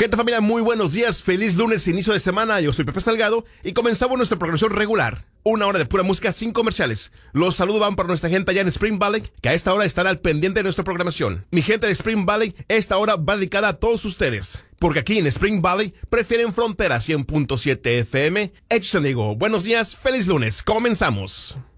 ¿Qué tal, familia? Muy buenos días, feliz lunes, inicio de semana. Yo soy Pepe Salgado y comenzamos nuestra programación regular. Una hora de pura música sin comerciales. Los saludos van para nuestra gente allá en Spring Valley, que a esta hora estará al pendiente de nuestra programación. Mi gente de Spring Valley, esta hora va dedicada a todos ustedes, porque aquí en Spring Valley prefieren Frontera 100.7 FM. Hecho, amigo. Buenos días, feliz lunes. Comenzamos.